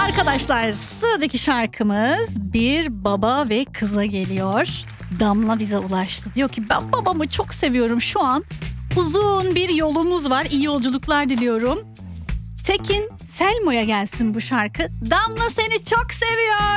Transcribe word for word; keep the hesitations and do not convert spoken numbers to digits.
Arkadaşlar sıradaki şarkımız bir baba ve kıza geliyor. Damla bize ulaştı. Diyor ki ben babamı çok seviyorum şu an. Uzun bir yolumuz var. İyi yolculuklar diliyorum. Tekin Selmo'ya gelsin bu şarkı. Damla seni çok seviyor.